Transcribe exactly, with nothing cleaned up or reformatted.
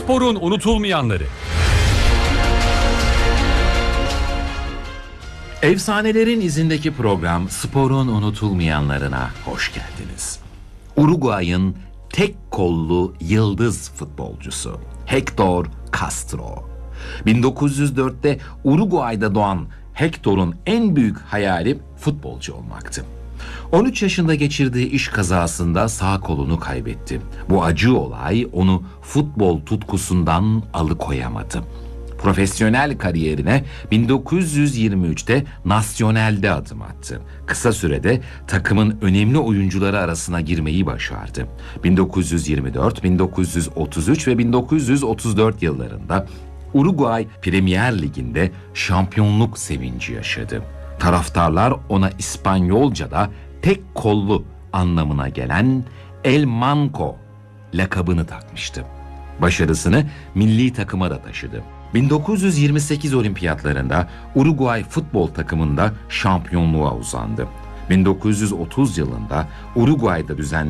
Sporun unutulmayanları. Efsanelerin izindeki program Sporun unutulmayanlarına hoş geldiniz. Uruguay'ın tek kollu yıldız futbolcusu Héctor Castro. bin dokuz yüz dörtte Uruguay'da doğan Héctor'un en büyük hayali futbolcu olmaktı. on üç yaşında geçirdiği iş kazasında sağ kolunu kaybetti. Bu acı olay onu futbol tutkusundan alıkoyamadı. Profesyonel kariyerine bin dokuz yüz yirmi üçte Nacional'de adım attı. Kısa sürede takımın önemli oyuncuları arasına girmeyi başardı. bin dokuz yüz yirmi dört, bin dokuz yüz otuz üç ve bin dokuz yüz otuz dört yıllarında Uruguay Premier Ligi'nde şampiyonluk sevinci yaşadı. Taraftarlar ona İspanyolca'da tek kollu anlamına gelen El Manco lakabını takmıştı. Başarısını milli takıma da taşıdı. bin dokuz yüz yirmi sekiz olimpiyatlarında Uruguay futbol takımında şampiyonluğa uzandı. bin dokuz yüz otuz yılında Uruguay'da düzenlenen